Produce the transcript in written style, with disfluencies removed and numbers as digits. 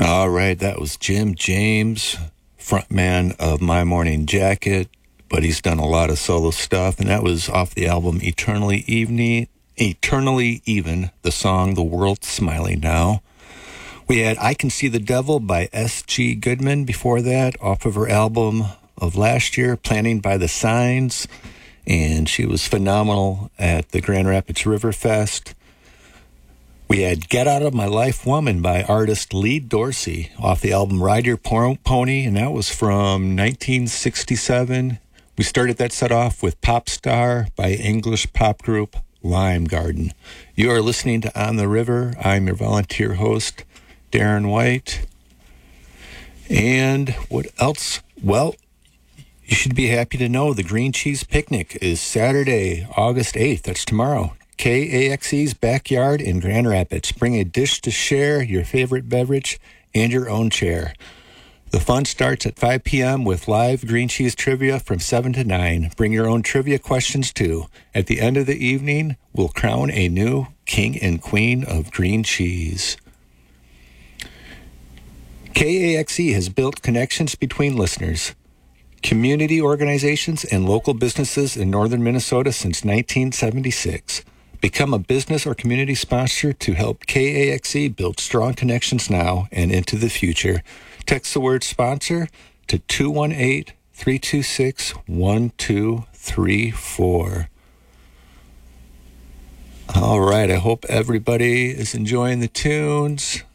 All right, that was Jim James, frontman of My Morning Jacket, but he's done a lot of solo stuff, and that was off the album Eternally Even, the song The World's Smiling Now. We had I Can See the Devil by S.G. Goodman before that, off of her album of last year, Planning by the Signs, and she was phenomenal at the Grand Rapids River Fest. We had Get Out of My Life Woman by artist Lee Dorsey off the album Ride Your Pony, and that was from 1967. We started that set off with Pop Star by English pop group Lime Garden. You are listening to On the River. I'm your volunteer host, Darren White. And what else? Well, you should be happy to know the Green Cheese Picnic is Saturday, August 8th. That's tomorrow. KAXE's backyard in Grand Rapids. Bring a dish to share, your favorite beverage, and your own chair. The fun starts at 5 p.m. with live green cheese trivia from 7 to 9. Bring your own trivia questions, too. At the end of the evening, we'll crown a new king and queen of green cheese. KAXE has built connections between listeners, community organizations, and local businesses in northern Minnesota since 1976. Become a business or community sponsor to help KAXE build strong connections now and into the future. Text the word sponsor to 218-326-1234. All right, I hope everybody is enjoying the tunes.